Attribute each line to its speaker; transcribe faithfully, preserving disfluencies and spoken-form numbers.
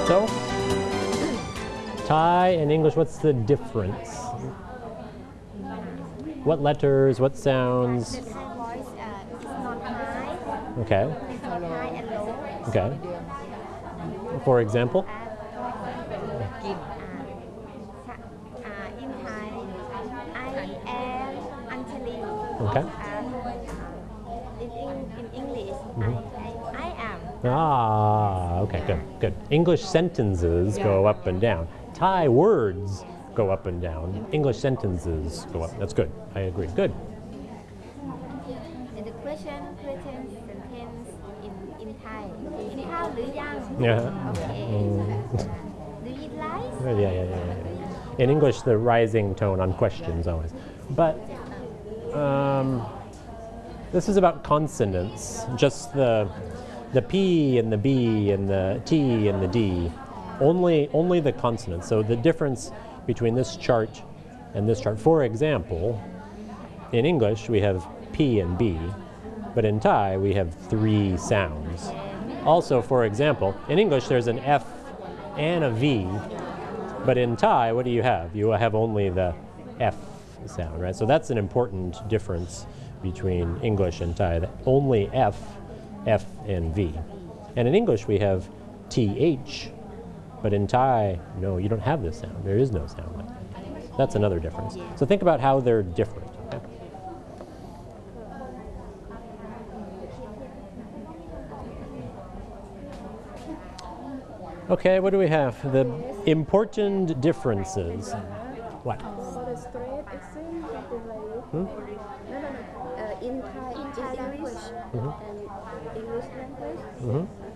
Speaker 1: So, Thai and English, what's the difference? What letters, what sounds?
Speaker 2: The Thai voice uh, is not high.
Speaker 1: Okay.
Speaker 2: It's not high and low.
Speaker 1: Okay. For example?
Speaker 2: Uh, uh, in Thai, I am Anjali.
Speaker 1: Okay.
Speaker 2: Uh, in, in, in English,
Speaker 1: Mm-hmm.
Speaker 2: I, I, I am.
Speaker 1: Ah, okay, good, good. English sentences go up and down. Thai words go up and down. English sentences go up. That's good. I agree. Good.
Speaker 2: And the question, question, sentence in, in Thai. กินข้าวหรือยัง
Speaker 1: Yeah.
Speaker 2: Okay.
Speaker 1: Mm.
Speaker 2: Do you eat rice?
Speaker 1: Yeah, yeah, yeah, yeah, yeah. In English, the rising tone on questions always. But um, this is about consonants. Just the the P and the B and the T and the D. Only only the consonants. So the difference between this chart and this chart. For example, in English we have P and B, but in Thai we have three sounds. Also, for example, in English there's an F and a V, but in Thai, what do you have? You have only the F sound, right? So that's an important difference between English and Thai. That only F, F and V. And in English we have T H, but in Thai, no, you don't have this sound. There is no sound like that. That's another difference. So think about how they're different. Okay? Okay, what do we have? The important differences. What?
Speaker 3: For the straight accent, something like this.
Speaker 1: Hmm?
Speaker 3: No, no, no. Uh, in Thai, in Thai language
Speaker 1: Mhm.
Speaker 3: and English language,
Speaker 1: Mhm.